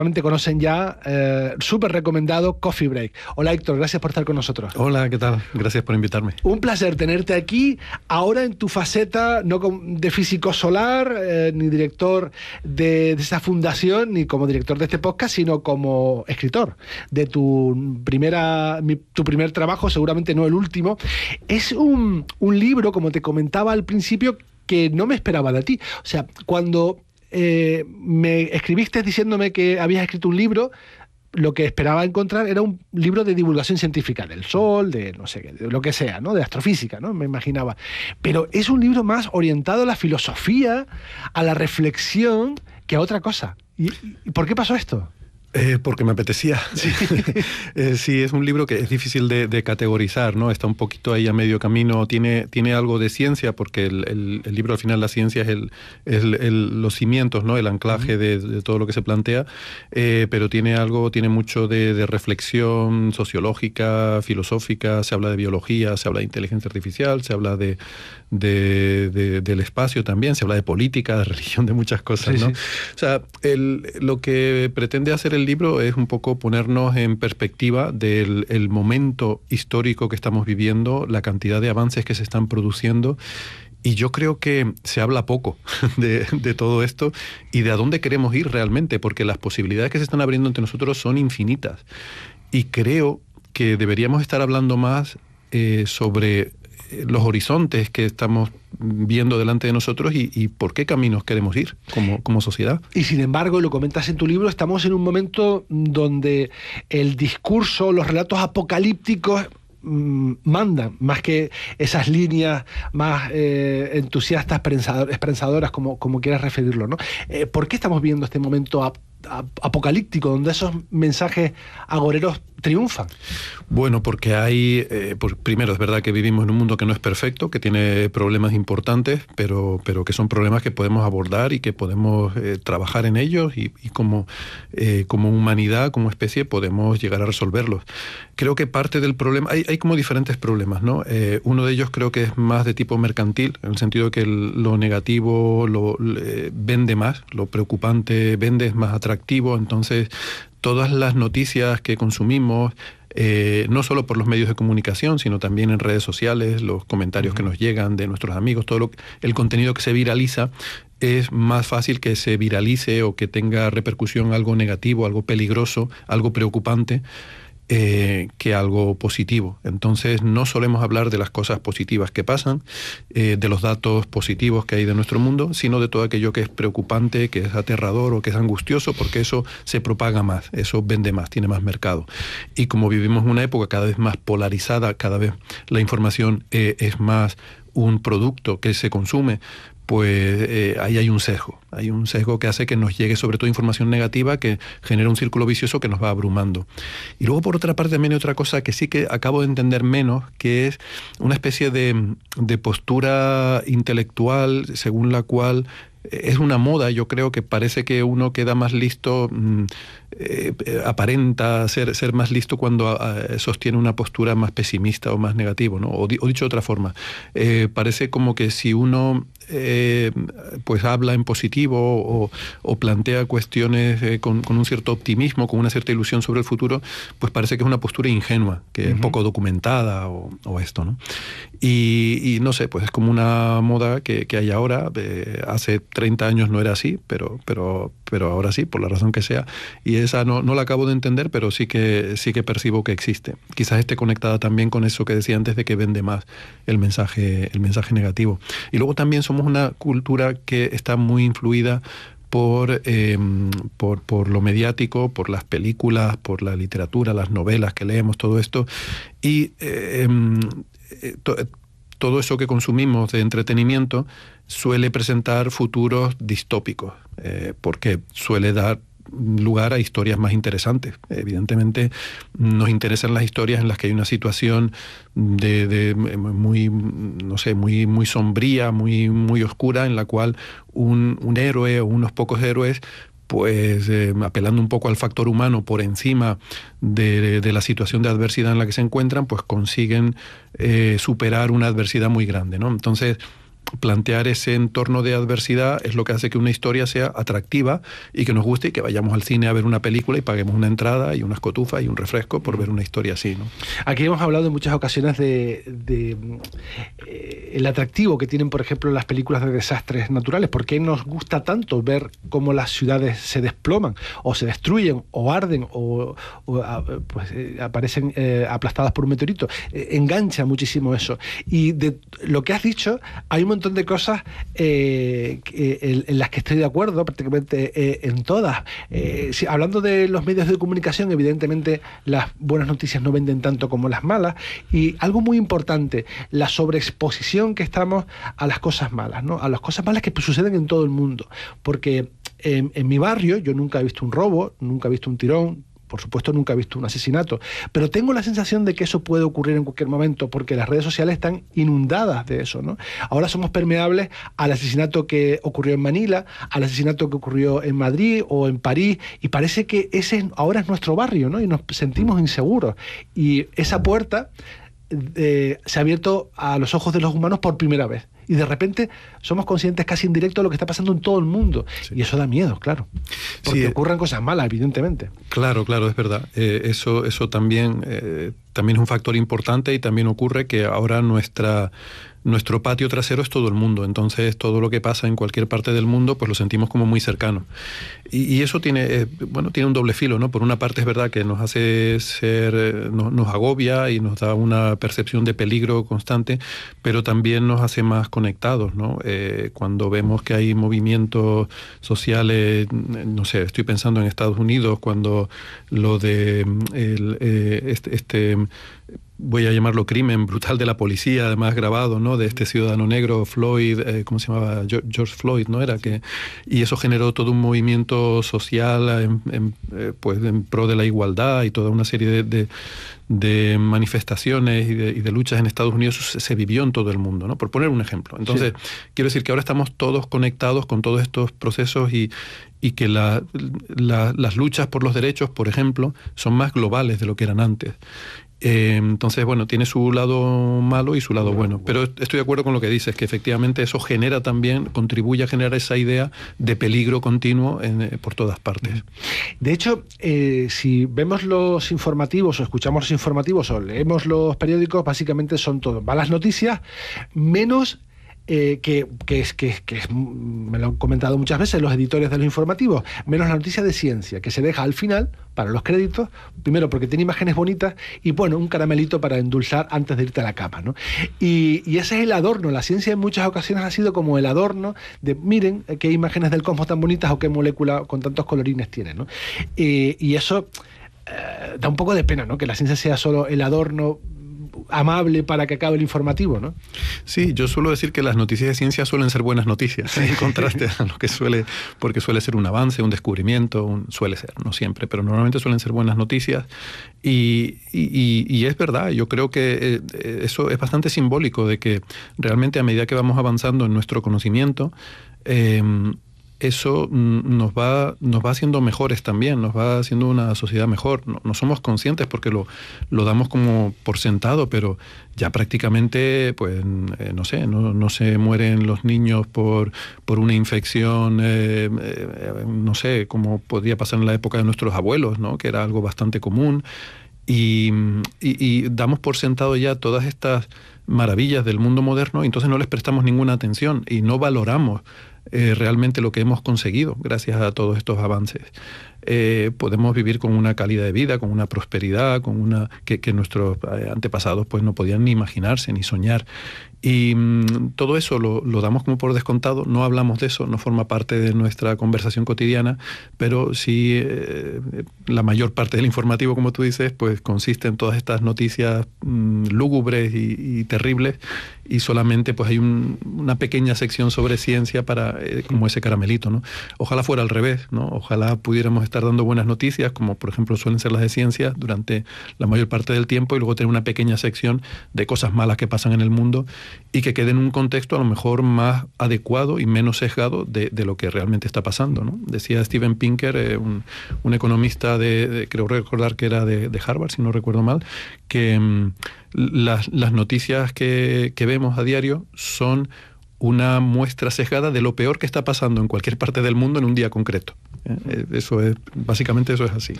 Te conocen ya, súper recomendado, Coffee Break. Hola Héctor, gracias por estar con nosotros. Hola, ¿qué tal? Gracias por invitarme. Un placer tenerte aquí, ahora en tu faceta no de físico solar, ni director de esa fundación, ni como director de este podcast, sino como escritor de tu primer trabajo, seguramente no el último. Es un libro, como te comentaba al principio, que no me esperaba de ti. O sea, cuando me escribiste diciéndome que habías escrito un libro, lo que esperaba encontrar era un libro de divulgación científica, del Sol, de no sé, de lo que sea, ¿no? De astrofísica, ¿no? Me imaginaba. Pero es un libro más orientado a la filosofía, a la reflexión, que a otra cosa. ¿Y por qué pasó esto? Porque me apetecía. Sí. Sí, es un libro que es difícil de categorizar, ¿no? Está un poquito ahí a medio camino. Tiene algo de ciencia, porque el libro al final, la ciencia es los cimientos, ¿no? El anclaje de todo lo que se plantea, pero tiene mucho de reflexión sociológica, filosófica. Se habla de biología, se habla de inteligencia artificial, se habla del espacio también, se habla de política, de religión, de muchas cosas, ¿no? Sí. O sea, lo que pretende hacer el libro es un poco ponernos en perspectiva del momento histórico que estamos viviendo, la cantidad de avances que se están produciendo, y yo creo que se habla poco de todo esto y de a dónde queremos ir realmente, porque las posibilidades que se están abriendo entre nosotros son infinitas. Y creo que deberíamos estar hablando más sobre los horizontes que estamos viendo delante de nosotros y por qué caminos queremos ir como sociedad. Y sin embargo, y lo comentas en tu libro, estamos en un momento donde el discurso, los relatos apocalípticos mandan, más que esas líneas más entusiastas, esperanzadoras, como quieras referirlo, ¿no? ¿Por qué estamos viendo este momento apocalíptico, donde esos mensajes agoreros triunfan? Bueno, porque primero, es verdad que vivimos en un mundo que no es perfecto, que tiene problemas importantes, pero que son problemas que podemos abordar y que podemos trabajar en ellos y como humanidad, como especie, podemos llegar a resolverlos. Creo que parte del problema, hay como diferentes problemas, ¿no? Uno de ellos creo que es más de tipo mercantil, en el sentido de que lo negativo vende más, lo preocupante vende, es más atractivo. Entonces todas las noticias que consumimos, no solo por los medios de comunicación, sino también en redes sociales, los comentarios que nos llegan de nuestros amigos, el contenido que se viraliza, es más fácil que se viralice o que tenga repercusión algo negativo, algo peligroso, algo preocupante, que algo positivo. Entonces no solemos hablar de las cosas positivas que pasan, de los datos positivos que hay de nuestro mundo, sino de todo aquello que es preocupante, que es aterrador o que es angustioso, porque eso se propaga más, eso vende más, tiene más mercado. Y como vivimos en una época cada vez más polarizada, cada vez la información es más un producto que se consume, pues ahí hay un sesgo que hace que nos llegue sobre todo información negativa, que genera un círculo vicioso que nos va abrumando. Y luego, por otra parte, también hay otra cosa que sí que acabo de entender menos, que es una especie de postura intelectual según la cual es una moda. Yo creo que parece que uno queda más listo, aparenta ser más listo cuando sostiene una postura más pesimista o más negativa, ¿no? O dicho de otra forma, parece como que si uno pues habla en positivo o plantea cuestiones con un cierto optimismo, con una cierta ilusión sobre el futuro, pues parece que es una postura ingenua, que es poco documentada o esto, ¿no? Y no sé, pues es como una moda que hay ahora. Hace 30 años no era así, pero ahora sí, por la razón que sea. Y esa no la acabo de entender, pero sí que percibo que existe. Quizás esté conectada también con eso que decía antes, de que vende más el mensaje negativo. Y luego también somos una cultura que está muy influida por lo mediático, por las películas, por la literatura, las novelas que leemos, todo esto. Y todo eso que consumimos de entretenimiento suele presentar futuros distópicos, porque suele dar lugar a historias más interesantes. Evidentemente nos interesan las historias en las que hay una situación muy sombría, muy oscura, en la cual un héroe o unos pocos héroes, pues apelando un poco al factor humano por encima de la situación de adversidad en la que se encuentran, pues consiguen superar una adversidad muy grande, ¿no? Entonces plantear ese entorno de adversidad es lo que hace que una historia sea atractiva y que nos guste y que vayamos al cine a ver una película y paguemos una entrada y unas cotufas y un refresco por ver una historia así, ¿no? Aquí hemos hablado en muchas ocasiones de el atractivo que tienen, por ejemplo, las películas de desastres naturales. ¿Por qué nos gusta tanto ver cómo las ciudades se desploman o se destruyen o arden o aparecen aplastadas por un meteorito? Engancha muchísimo eso. Y de lo que has dicho, hay un montón de cosas en las que estoy de acuerdo prácticamente en todas. Hablando de los medios de comunicación, evidentemente las buenas noticias no venden tanto como las malas, y algo muy importante, la sobreexposición que estamos a las cosas malas, ¿no? A las cosas malas que suceden en todo el mundo, porque en mi barrio yo nunca he visto un robo, nunca he visto un tirón, por supuesto nunca he visto un asesinato, pero tengo la sensación de que eso puede ocurrir en cualquier momento porque las redes sociales están inundadas de eso, ¿no? Ahora somos permeables al asesinato que ocurrió en Manila, al asesinato que ocurrió en Madrid o en París, y parece que ese ahora es nuestro barrio, ¿no? Y nos sentimos inseguros. Y esa puerta se ha abierto a los ojos de los humanos por primera vez. Y de repente somos conscientes casi en directo de lo que está pasando en todo el mundo. Sí. Y eso da miedo, claro. Porque ocurren cosas malas, evidentemente. Claro, es verdad. Eso también es un factor importante, y también ocurre que ahora nuestro patio trasero es todo el mundo. Entonces todo lo que pasa en cualquier parte del mundo pues lo sentimos como muy cercano. Y eso tiene un doble filo, ¿no? Por una parte es verdad que nos hace nos agobia y nos da una percepción de peligro constante, pero también nos hace más conectados, ¿no? Cuando vemos que hay movimientos sociales, no sé, estoy pensando en Estados Unidos, cuando lo de voy a llamarlo crimen brutal de la policía, además grabado, ¿no? De este ciudadano negro, Floyd, ¿cómo se llamaba? George Floyd, ¿no? Y eso generó todo un movimiento social en pro de la igualdad y toda una serie de manifestaciones y de luchas en Estados Unidos. Se vivió en todo el mundo, ¿no? Por poner un ejemplo. Entonces, quiero decir que ahora estamos todos conectados con todos estos procesos y que las luchas por los derechos, por ejemplo, son más globales de lo que eran antes. Entonces, tiene su lado malo y su lado bueno. Pero estoy de acuerdo con lo que dices, que efectivamente eso contribuye a generar esa idea de peligro continuo por todas partes. De hecho, si vemos los informativos o escuchamos los informativos o leemos los periódicos, básicamente son todo malas noticias, menos me lo han comentado muchas veces los editores de los informativos, menos la noticia de ciencia, que se deja al final para los créditos, primero porque tiene imágenes bonitas y un caramelito para endulzar antes de irte a la cama, ¿no? Y ese es el adorno. La ciencia en muchas ocasiones ha sido como el adorno de miren qué imágenes del cosmos tan bonitas o qué molécula con tantos colorines tiene, ¿no? Y eso da un poco de pena, ¿no? Que la ciencia sea solo el adorno amable para que acabe el informativo, ¿no? Sí, yo suelo decir que las noticias de ciencia suelen ser buenas noticias, en contraste a lo que porque suele ser un avance, un descubrimiento, suele ser, no siempre, pero normalmente suelen ser buenas noticias y es verdad, yo creo que eso es bastante simbólico de que realmente a medida que vamos avanzando en nuestro conocimiento, eso nos va haciendo mejores también, nos va haciendo una sociedad mejor. No somos conscientes porque lo damos como por sentado, pero ya prácticamente, pues, no se mueren los niños por una infección, no sé, como podría pasar en la época de nuestros abuelos, ¿no? Que era algo bastante común. Y damos por sentado ya todas estas maravillas del mundo moderno, y entonces no les prestamos ninguna atención y no valoramos realmente lo que hemos conseguido gracias a todos estos avances. Podemos vivir con una calidad de vida, con una prosperidad, que nuestros antepasados pues no podían ni imaginarse ni soñar. Y todo eso lo damos como por descontado, no hablamos de eso, no forma parte de nuestra conversación cotidiana, pero sí la mayor parte del informativo, como tú dices, pues consiste en todas estas noticias lúgubres y terribles, y solamente pues hay una pequeña sección sobre ciencia para como ese caramelito, ¿no? Ojalá fuera al revés, ¿no? Ojalá pudiéramos estar dando buenas noticias, como por ejemplo suelen ser las de ciencia, durante la mayor parte del tiempo, y luego tener una pequeña sección de cosas malas que pasan en el mundo, y que quede en un contexto a lo mejor más adecuado y menos sesgado de lo que realmente está pasando, ¿no? Decía Steven Pinker, un economista creo recordar que era de Harvard, si no recuerdo mal, que las noticias que vemos a diario son una muestra sesgada de lo peor que está pasando en cualquier parte del mundo en un día concreto. Básicamente eso es así.